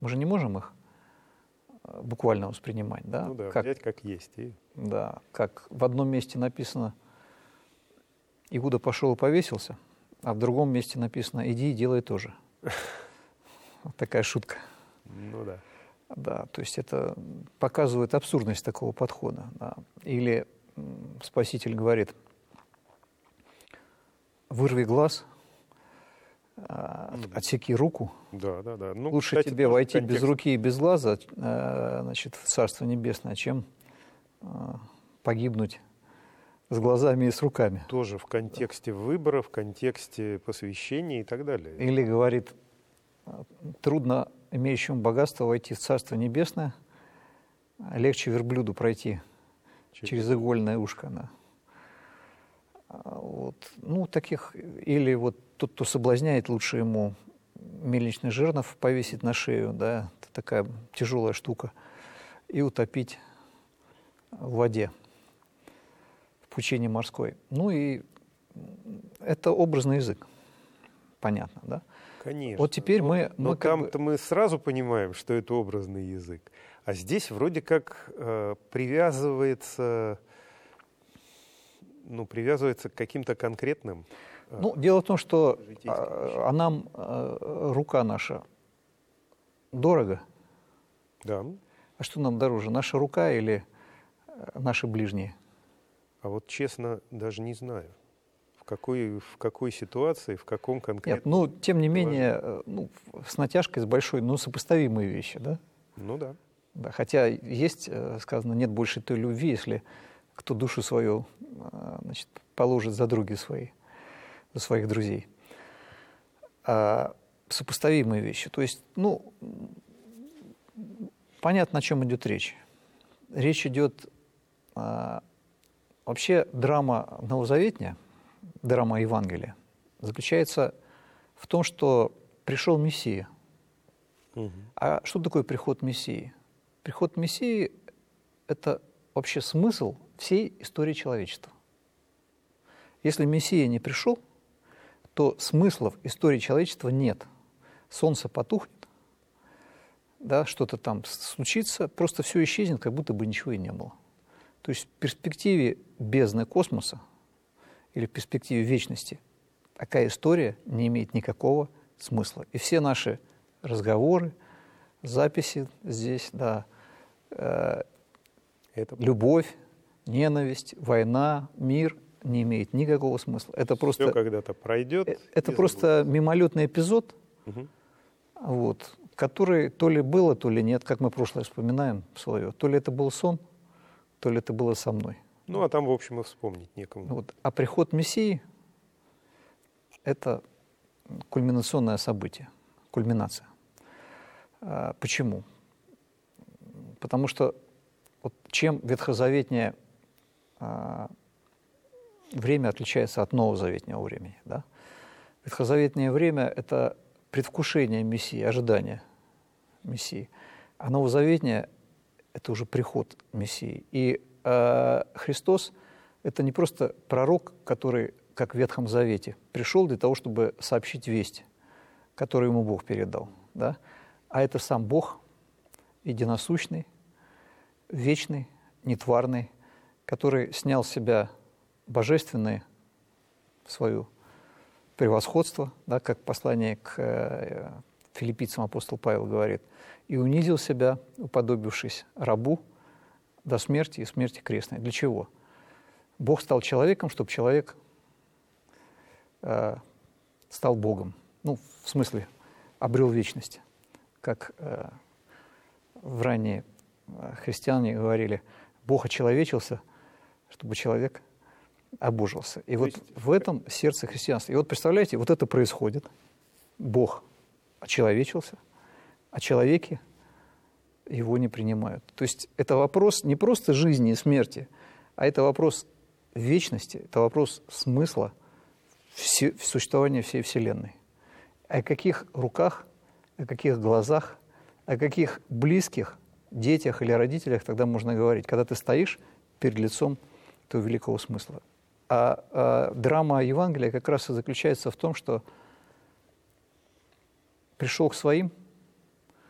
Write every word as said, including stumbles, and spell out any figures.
Мы же не можем их буквально воспринимать, да? Ну да, как, взять как есть. И... Да, как в одном месте написано, Иуда пошел и повесился, а в другом месте написано, иди и делай то же. Вот такая шутка. Ну да. Да, то есть это показывает абсурдность такого подхода. Да. Или Спаситель говорит, вырви глаз, отсеки руку. Да, да, да. Ну, лучше кстати, тебе войти контекст... без руки и без глаза, значит, в Царство Небесное, чем погибнуть с глазами и с руками. Тоже в контексте выбора, в контексте посвящения и так далее. Или говорит, трудно имеющему богатство войти в Царство Небесное, легче верблюду пройти через, через игольное ушко. Да. Вот. Ну, таких, или вот тот, кто соблазняет, лучше ему мельничный жернов повесить на шею, да, это такая тяжелая штука, и утопить в воде, в пучине морской. Ну и это образный язык, понятно, да? Конечно. Вот теперь но, мы... Но мы там-то бы... мы сразу понимаем, что это образный язык. А здесь вроде как э, привязывается, ну, привязывается к каким-то конкретным... Э, ну, дело в том, что а, а нам а, рука наша дорого. Да. А что нам дороже, наша рука или наши ближние? А вот честно, даже не знаю. В какой, в какой ситуации, в каком конкретном... Нет, ну, тем не менее, ну, с натяжкой, с большой, ну, сопоставимые вещи, да? Ну да. Да, хотя есть, сказано, нет больше той любви, если кто душу свою, значит, положит за други свои, за своих друзей. А сопоставимые вещи. То есть, ну, понятно, о чем идет речь. Речь идет... А, вообще драма Новозаветня, драма Евангелия, заключается в том, что пришел Мессия. Угу. А что такое приход Мессии? Приход Мессии – это вообще смысл всей истории человечества. Если Мессия не пришел, то смыслов истории человечества нет. Солнце потухнет, да, что-то там случится, просто все исчезнет, как будто бы ничего и не было. То есть в перспективе бездны космоса или в перспективе вечности такая история не имеет никакого смысла. И все наши разговоры, записи здесь, да, э, это любовь, ненависть, война, мир не имеет никакого смысла. Это просто все когда-то пройдет. Это просто мимолетный эпизод, угу. вот, который то ли было, то ли нет, как мы прошлое вспоминаем свое. То ли это был сон, то ли это было со мной. Ну, а там, в общем, и вспомнить некому. Вот. А приход Мессии – это кульминационное событие, кульминация. А, почему? Потому что вот чем ветхозаветнее а, время отличается от новозаветнего времени. Да? Ветхозаветнее время – это предвкушение Мессии, ожидание Мессии. А новозаветнее – это уже приход Мессии. И э, Христос – это не просто пророк, который, как в Ветхом Завете, пришел для того, чтобы сообщить весть, которую ему Бог передал. Да? А это сам Бог, единосущный, вечный, нетварный, который снял с себя божественное свое превосходство, да, как послание к э, филиппийцам апостол Павел говорит, и унизил себя, уподобившись рабу до смерти и смерти крестной. Для чего? Бог стал человеком, чтобы человек э, стал Богом. Ну, в смысле, обрел вечность. Как э, в ранние христиане говорили, Бог очеловечился, чтобы человек обожился. И То вот есть... в этом сердце христианства. И вот представляете, вот это происходит. Бог очеловечился, а человеки его не принимают. То есть это вопрос не просто жизни и смерти, а это вопрос вечности, это вопрос смысла все, существования всей Вселенной. О каких руках, о каких глазах, о каких близких, детях или родителях тогда можно говорить, когда ты стоишь перед лицом этого великого смысла. А, а драма Евангелия как раз и заключается в том, что пришел к своим,